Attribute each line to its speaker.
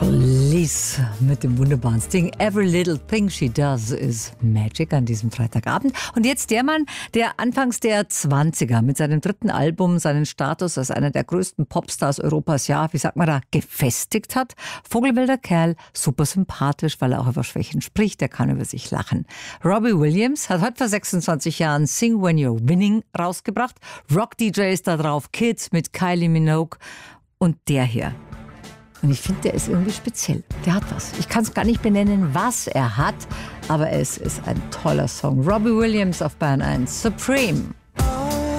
Speaker 1: Police mit dem wunderbaren Sting. Every little thing she does is magic an diesem Freitagabend. Und jetzt der Mann, der anfangs der 20er mit seinem dritten Album seinen Status als einer der größten Popstars Europas, ja, wie sagt man da, gefestigt hat. Vogelwilder Kerl, super sympathisch, weil er auch über Schwächen spricht, er kann über sich lachen. Robbie Williams hat heute vor 26 Jahren Sing When You're Winning rausgebracht. Rock-DJ ist da drauf, Kids mit Kylie Minogue und der hier. Und ich finde, der ist irgendwie speziell. Der hat was. Ich kann es gar nicht benennen, was er hat, aber es ist ein toller Song. Robbie Williams auf Bayern 1, Supreme.